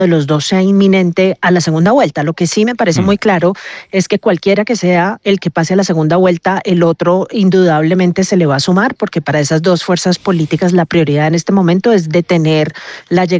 de los dos sea inminente a la segunda vuelta. Lo que sí me parece muy claro es que cualquiera que sea el que pase a la segunda vuelta, el otro indudablemente se le va a sumar, porque para esas dos fuerzas políticas la prioridad en este momento es detener la llegada